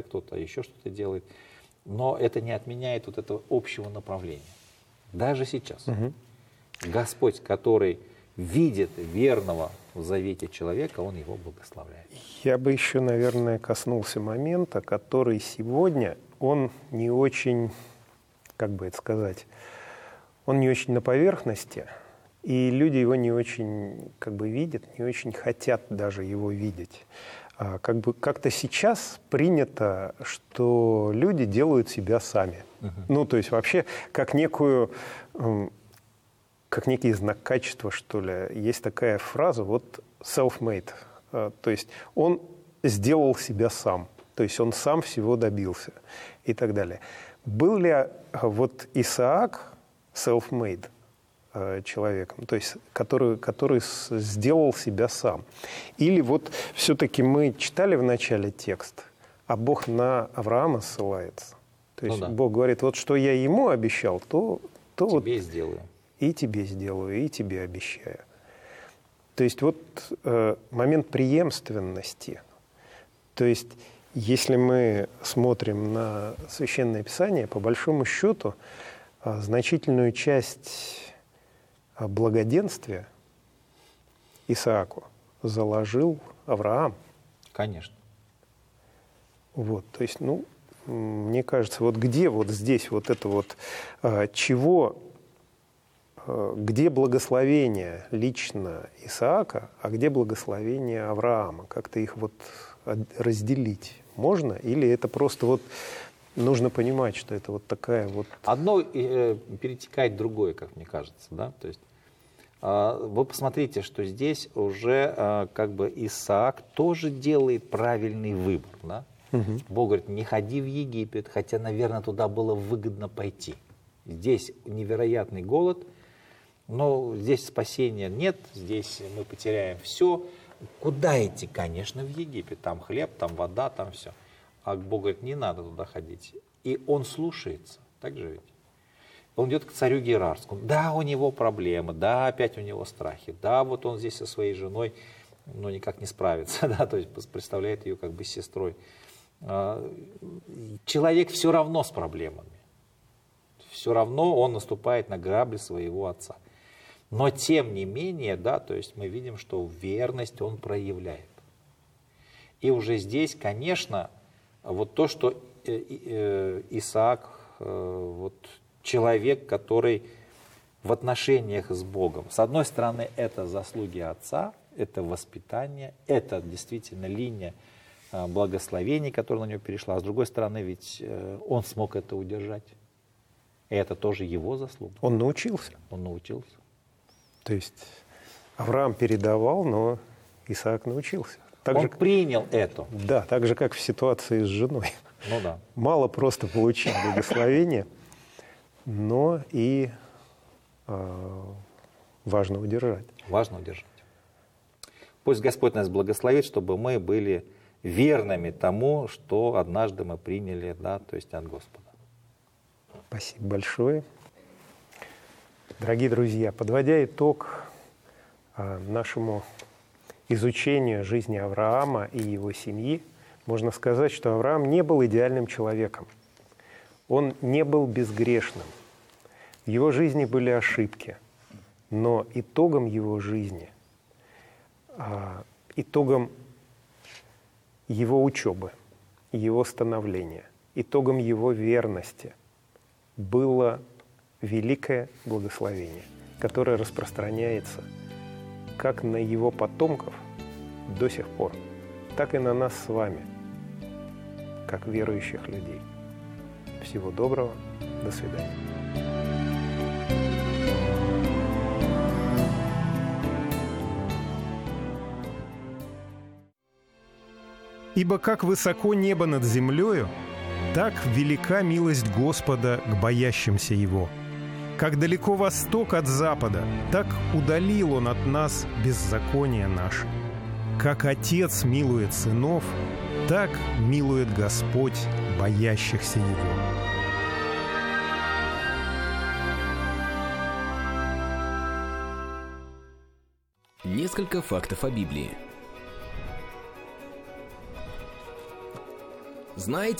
кто-то еще что-то делает. Но это не отменяет вот этого общего направления. Даже сейчас. Господь, который видит верного в завете человека, Он его благословляет. Я бы еще, наверное, коснулся момента, который сегодня, он не очень, как бы это сказать, он не очень на поверхности, и люди его не очень как бы видят, не очень хотят даже его видеть. Как-то сейчас принято, что люди делают себя сами. Ну, то есть вообще как некий знак качества, что ли. Есть такая фраза, вот self-made. То есть он сделал себя сам. То есть он сам всего добился и так далее. Был ли вот Исаак self-made человеком, то есть который сделал себя сам? Или вот все-таки мы читали в начале текст, а Бог на Авраама ссылается. То есть Бог говорит, вот что я ему обещал, то тебе вот сделаю. И тебе сделаю, и тебе обещаю. То есть вот момент преемственности. То есть если мы смотрим на Священное Писание, по большому счету значительную часть благоденствия Исааку заложил Авраам. Конечно. Вот, то есть, ну, мне кажется, вот где вот здесь вот это вот чего, где благословение лично Исаака, а где благословение Авраама? Как-то их вот разделить можно? Или это просто вот нужно понимать, что это вот такая вот... Одно перетекает в другое, как мне кажется, да, то есть вы посмотрите, что здесь уже как бы Исаак тоже делает правильный выбор, да? Бог говорит, не ходи в Египет, хотя, наверное, туда было выгодно пойти. Здесь невероятный голод, но здесь спасения нет, здесь мы потеряем все. Куда идти? Конечно, в Египет, там хлеб, там вода, там все. А Бог говорит, не надо туда ходить. И он слушается, так же ведь? Он идет к царю Герарскому. Да, у него проблемы, да, опять у него страхи, да, вот он здесь со своей женой, но никак не справится, да, то есть представляет ее как бы сестрой. Человек все равно с проблемами. Все равно он наступает на грабли своего отца. Но тем не менее, да, то есть мы видим, что верность он проявляет. И уже здесь, конечно, вот то, что Исаак, вот человек, который в отношениях с Богом, с одной стороны, это заслуги отца, это воспитание, это действительно линия благословений, которая на него перешла, а с другой стороны, ведь он смог это удержать. И это тоже его заслуга. Он научился. Он научился. То есть Авраам передавал, но Исаак научился. Он принял это. Да, так же, как в ситуации с женой. Ну да. Мало просто получить благословение, но и важно удержать. Важно удержать. Пусть Господь нас благословит, чтобы мы были верными тому, что однажды мы приняли, да, то есть от Господа. Спасибо большое. Дорогие друзья, подводя итог нашему изучению жизни Авраама и его семьи, можно сказать, что Авраам не был идеальным человеком. Он не был безгрешным. В его жизни были ошибки, но итогом его жизни, итогом его учебы, его становления, итогом его верности было великое благословение, которое распространяется как на его потомков до сих пор, так и на нас с вами, как верующих людей. Всего доброго, до свидания. «Ибо как высоко небо над землею, так велика милость Господа к боящимся Его. Как далеко восток от запада, так удалил Он от нас беззаконие наше. Как Отец милует сынов, так милует Господь боящихся Его». Несколько фактов о Библии. Знаете,